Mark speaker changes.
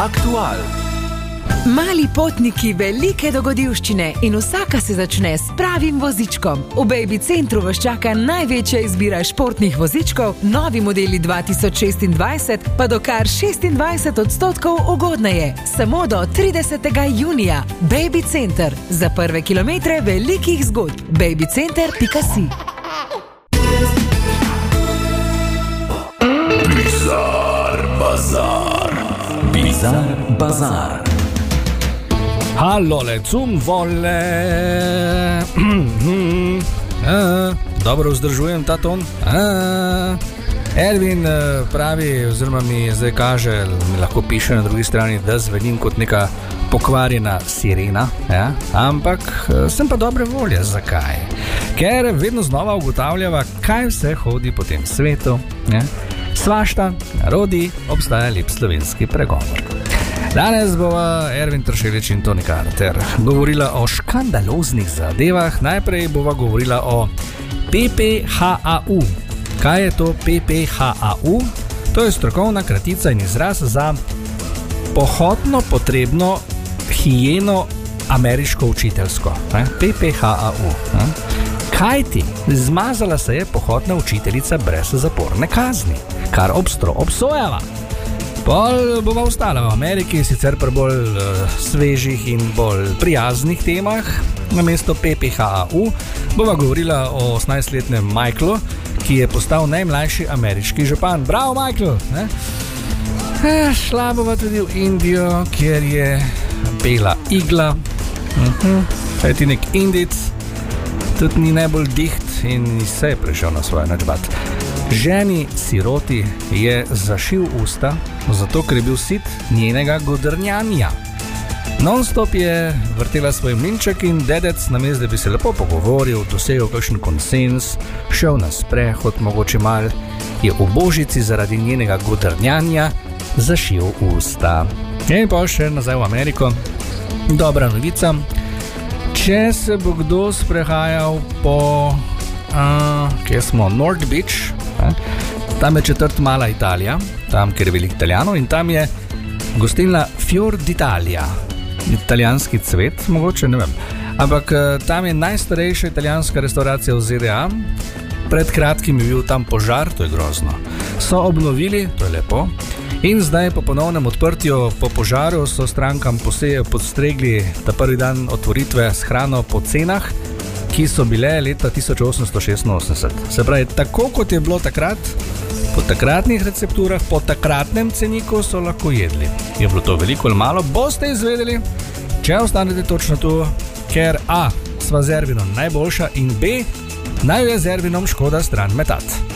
Speaker 1: Aktual.
Speaker 2: Mali potniki, velike dogodivščine in vsaka se začne s pravim vozičkom. V Baby Centru vas čaka največja izbira športnih vozičkov, novi modeli 2026 pa do kar 26% ugodneje. Samo do 30. junija. Baby Center. Za prve kilometre velikih zgodb. babycenter.si.
Speaker 1: Bizar bazar.
Speaker 3: Hallo, cum vole. Dobro vzdržujem ta ton. Ervin pravi, oziroma mi zdaj kaže, mi lahko piše na drugi strani, da zvenim kot neka pokvarjena sirena, ja? Ampak sem pa dobre volje. Zakaj? Ker vedno znova ugotavljava, kaj vse hodi po tem svetu, ja? Svašta, narodi, obstaja lep slovenski pregovor. Danes bova Ervin Tršelič in Toni Karter govorila o škandaloznih zadevah. Najprej bova govorila o PPHAU. Kaj je to PPHAU? To je strokovna kratica in izraz za pohotno potrebno higijeno ameriško učiteljsko. PPHAU. Kaj ti? Zmazala se je pohotna učiteljica brez zaporne kazni, kar obstro obsojava. Pol bova ostala v Ameriki, sicer pri bolj svežih in bolj prijaznih temah. Namesto PPHAU bova govorila o 18-letnem Michaelu, ki je postal najmlajši ameriški župan. Bravo, Michael! Šla bova tudi v Indijo, kjer je bela igla. Kaj ti nek Indic, tudi ni najbolj diht in se je prišel na svoj načbat. Ženi siroti je zašil usta, zato ker je bil sit njenega godrnjanja. Non-stop je vrtela svoj mlinček in dedec, namesto da bi se lepo pogovoril, dosegel kakšen konsens, šel na sprehod, mogoče mal, je v božici zaradi njenega godrnjanja zašil usta. In pa še nazaj v Ameriko. Dobra novica. Če se bo kdo sprehajal po kje smo, North Beach, tam je četrt Mala Italija, tam, kjer je veliko Italijanov, in tam je gostilna Fior d'Italia, italijanski cvet, mogoče, ne vem. Ampak tam je najstarejša italijanska restauracija v ZDA. Pred kratkim je bil tam požar, to je grozno. So obnovili, to je lepo. In zdaj po ponovnem odprtju po požaru so strankam podstregli ta prvi dan otvoritve s hrano po cenah, ki so bile leta 1886. Se pravi, tako kot je bilo takrat, po takratnih recepturah, po takratnem ceniku so lahko jedli. Je bilo to veliko ali malo, boste izvedeli, če ostanete točno tu, ker A, sva z Ervinom najboljša in B, naj je z Ervinom škoda stran metati.